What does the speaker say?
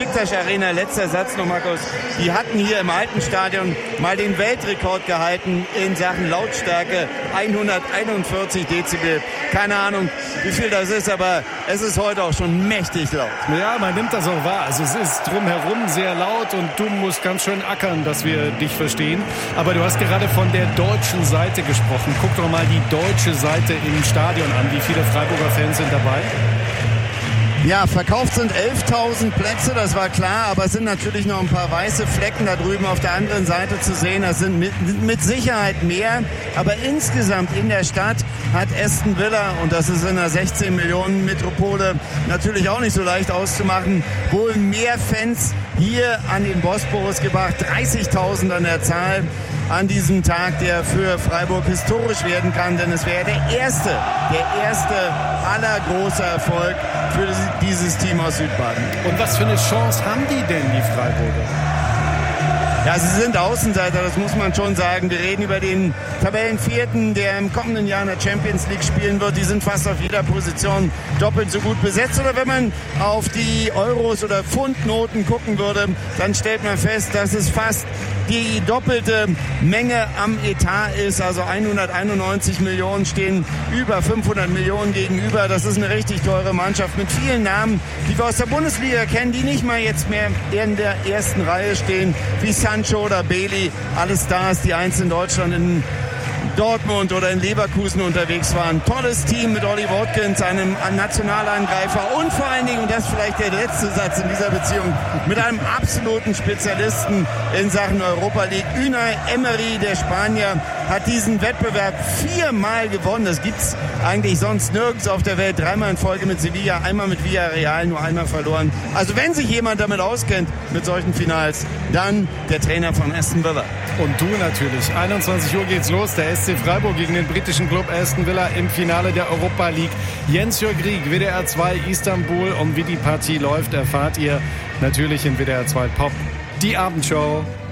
Besiktas Arena, letzter Satz noch, Markus. Die hatten hier im alten Stadion mal den Weltrekord gehalten in Sachen Lautstärke. 141 Dezibel. Keine Ahnung, wie viel das ist, aber es ist heute auch schon mächtig laut. Ja, man nimmt das auch wahr. Also es ist drumherum sehr laut und du musst ganz schön ackern, dass wir dich verstehen. Aber du hast gerade von der deutschen Seite gesprochen. Guck doch mal die deutsche Seite im Stadion an. Wie viele Freiburger Fans sind dabei? Ja, verkauft sind 11.000 Plätze, das war klar, aber es sind natürlich noch ein paar weiße Flecken da drüben auf der anderen Seite zu sehen. Das sind mit Sicherheit mehr, aber insgesamt in der Stadt hat Aston Villa, und das ist in einer 16 Millionen Metropole natürlich auch nicht so leicht auszumachen, wohl mehr Fans hier an den Bosporus gebracht, 30.000 an der Zahl an diesem Tag, der für Freiburg historisch werden kann, denn es wäre der erste aller großer Erfolg für dieses Team aus Südbaden. Und was für eine Chance haben die denn, die Freiburger? Ja, sie sind Außenseiter, das muss man schon sagen. Wir reden über den Tabellenvierten, der im kommenden Jahr in der Champions League spielen wird. Die sind fast auf jeder Position doppelt so gut besetzt. Oder wenn man auf die Euros- oder Pfundnoten gucken würde, dann stellt man fest, dass es fast die doppelte Menge am Etat ist. Also 191 Millionen stehen über 500 Millionen gegenüber. Das ist eine richtig teure Mannschaft mit vielen Namen, die wir aus der Bundesliga kennen, die nicht mal jetzt mehr in der ersten Reihe stehen, wie Sancho oder Bailey. Alle Stars, die einst in Deutschland in Dortmund oder in Leverkusen unterwegs waren. Tolles Team mit Ollie Watkins, einem Nationalangreifer und vor allen Dingen, und das ist vielleicht der letzte Satz in dieser Beziehung, mit einem absoluten Spezialisten in Sachen Europa League. Unai Emery, der Spanier, hat diesen Wettbewerb 4-mal gewonnen. Das gibt's eigentlich sonst nirgends auf der Welt. 3-mal in Folge mit Sevilla, einmal mit Villarreal, nur einmal verloren. Also wenn sich jemand damit auskennt, mit solchen Finals, dann der Trainer von Aston Villa. Und du natürlich. 21 Uhr geht's los. Der SC Freiburg gegen den britischen Club Aston Villa im Finale der Europa League. Jens-Jörg Rieck, WDR 2 Istanbul. Und wie die Partie läuft, erfahrt ihr natürlich in WDR 2 Pop. Die Abendshow.